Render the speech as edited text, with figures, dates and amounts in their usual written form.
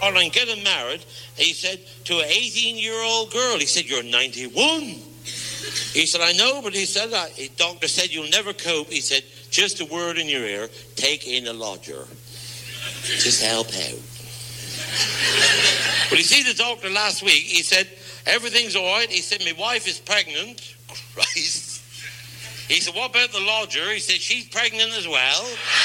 I'm getting married, he said, to an 18-year-old girl. He said, you're 91. He said, I know, but he said, the doctor said, you'll never cope. He said, just a word in your ear, take in a lodger. Just help out. But you see the doctor last week, he said, everything's all right. He said, my wife is pregnant. Christ. He said, what about the lodger? He said, she's pregnant as well.